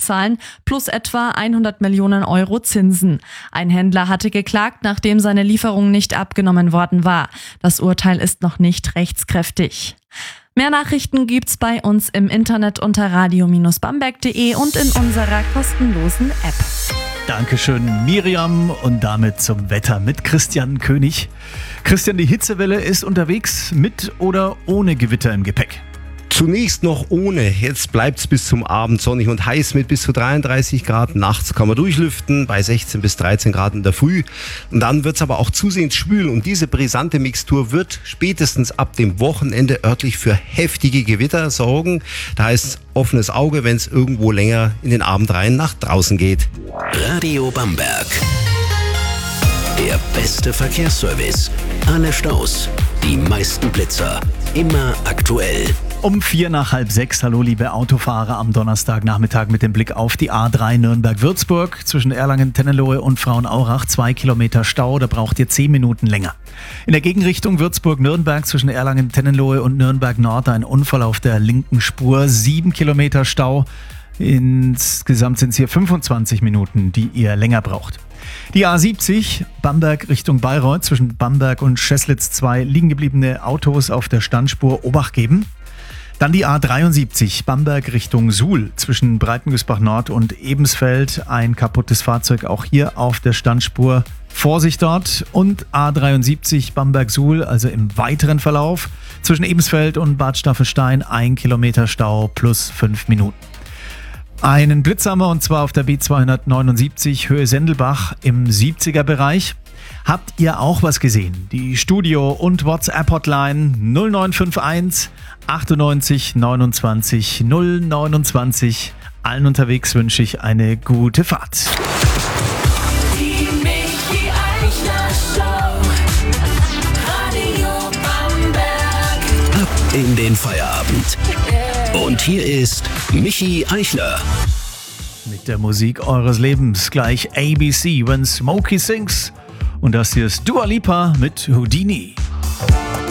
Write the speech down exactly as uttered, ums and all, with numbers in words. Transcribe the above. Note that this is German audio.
zurückzahlen, plus etwa hundert Millionen Euro Zinsen. Ein Händler hatte geklagt, nachdem seine Lieferung nicht abgenommen worden war. Das Urteil ist noch nicht rechtskräftig. Mehr Nachrichten gibt's bei uns im Internet unter radio Bindestrich bamberg punkt de und in unserer kostenlosen App. Dankeschön, Miriam. Und damit zum Wetter mit Christian König. Christian, die Hitzewelle ist unterwegs, mit oder ohne Gewitter im Gepäck? Zunächst noch ohne. Jetzt bleibt es bis zum Abend sonnig und heiß mit bis zu dreiunddreißig Grad. Nachts kann man durchlüften bei sechzehn bis dreizehn Grad in der Früh. Und dann wird es aber auch zusehends schwül. Und diese brisante Mixtur wird spätestens ab dem Wochenende örtlich für heftige Gewitter sorgen. Da heißt es offenes Auge, wenn es irgendwo länger in den Abend rein nach draußen geht. Radio Bamberg. Der beste Verkehrsservice. Alle Staus, die meisten Blitzer. Immer aktuell. Um vier nach halb sechs, hallo liebe Autofahrer am Donnerstagnachmittag mit dem Blick auf die A drei Nürnberg-Würzburg. Zwischen Erlangen-Tennenlohe und Frauenaurach zwei Kilometer Stau, da braucht ihr zehn Minuten länger. In der Gegenrichtung Würzburg-Nürnberg zwischen Erlangen-Tennenlohe und Nürnberg-Nord ein Unfall auf der linken Spur, sieben Kilometer Stau. Insgesamt sind es hier fünfundzwanzig Minuten, die ihr länger braucht. Die A siebzig, Bamberg Richtung Bayreuth, zwischen Bamberg und Scheslitz zwei liegen gebliebene Autos auf der Standspur, Obacht geben. Dann die A dreiundsiebzig, Bamberg Richtung Suhl, zwischen Breitengüßbach Nord und Ebensfeld, ein kaputtes Fahrzeug, auch hier auf der Standspur, Vorsicht dort. Und A dreiundsiebzig, Bamberg-Suhl, also im weiteren Verlauf, zwischen Ebensfeld und Bad Staffelstein, ein Kilometer Stau plus fünf Minuten. Einen Blitz haben wir, und zwar auf der B zweihundertneunundsiebzig Höhe Sendelbach im siebziger Bereich. Habt ihr auch was gesehen? Die Studio- und WhatsApp-Hotline null neun fünf eins achtundneunzig neunundzwanzig null neunundzwanzig. Allen unterwegs wünsche ich eine gute Fahrt. Die Michi Eichler Show. Radio Bamberg. Ab in den Feierabend. Und hier ist Michi Eichler. Mit der Musik eures Lebens gleich A B C, When Smokey Sings. Und das hier ist Dua Lipa mit Houdini.